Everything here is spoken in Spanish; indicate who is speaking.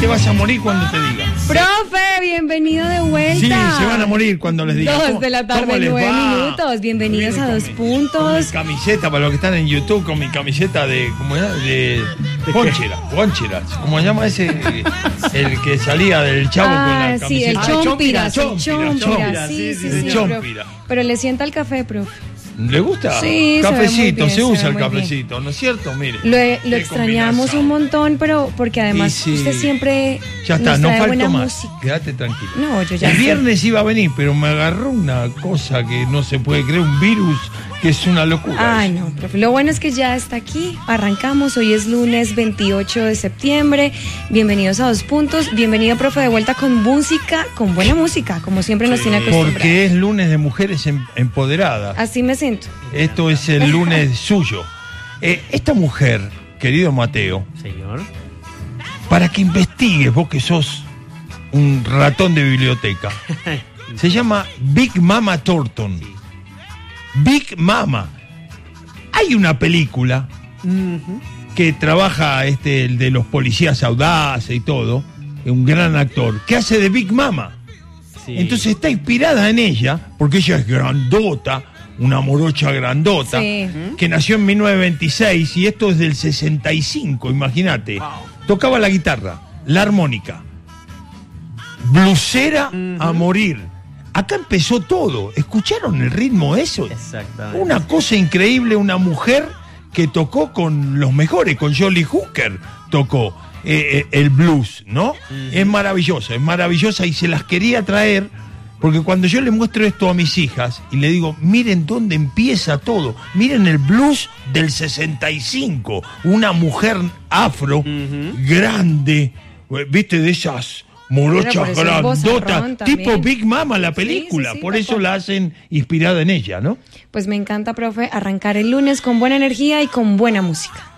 Speaker 1: te vas a morir cuando te diga.
Speaker 2: Profe, bienvenido de vuelta.
Speaker 1: Sí, se van a morir cuando les diga.
Speaker 2: 2 de la tarde, 9 minutos. Bienvenidos a 2 puntos.
Speaker 1: Con mi camiseta, para los que están en YouTube, con mi camiseta de, ¿cómo era? De Ponchera. ¿Cómo se llama ese? El que salía del Chavo con la camiseta.
Speaker 2: Sí, el Chompira. Sí,
Speaker 1: Chompira.
Speaker 2: Pero le sienta el café, profe.
Speaker 1: ¿Le gusta?
Speaker 2: Sí,
Speaker 1: cafecito,
Speaker 2: se
Speaker 1: usa el
Speaker 2: ve muy
Speaker 1: cafecito, ¿no es cierto? Mire.
Speaker 2: Lo extrañamos un montón, pero porque además usted siempre
Speaker 1: ya está, no falta más.
Speaker 2: Música.
Speaker 1: Quédate tranquilo.
Speaker 2: No, yo ya
Speaker 1: el viernes iba a venir, pero me agarró una cosa que no se puede creer, un virus que es una locura.
Speaker 2: Ay, no, profe. Lo bueno es que ya está aquí. Arrancamos. Hoy es lunes 28 de septiembre. Bienvenidos a 2 puntos. Bienvenido, profe, de vuelta con música, con buena música, como siempre nos tiene acostumbrados.
Speaker 1: Porque es lunes de mujeres empoderadas.
Speaker 2: Así me siento.
Speaker 1: Esto es el lunes suyo. Esta mujer, querido Mateo.
Speaker 3: Señor.
Speaker 1: Para que investigues, vos que sos un ratón de biblioteca, se llama Big Mama Thornton. Sí. Big Mama. Hay una película que trabaja el de los policías audaces y todo, un gran actor, que hace de Big Mama. Sí. Entonces está inspirada en ella, porque ella es grandota, una morocha grandota, sí, que nació en 1926 y esto es del 65, imagínate. Wow. Tocaba la guitarra, la armónica, blusera a morir. Acá empezó todo. ¿Escucharon el ritmo eso?
Speaker 3: Exactamente.
Speaker 1: Una cosa increíble, una mujer que tocó con los mejores, con Jolly Hooker tocó el blues, ¿no? Es maravillosa y se las quería traer porque cuando yo le muestro esto a mis hijas y le digo, miren dónde empieza todo, miren el blues del 65, una mujer afro, grande, ¿viste? De esas morochas grandotas, tipo Big Mama la película, sí, por eso la hacen inspirada en ella, ¿no?
Speaker 2: Pues me encanta, profe, arrancar el lunes con buena energía y con buena música.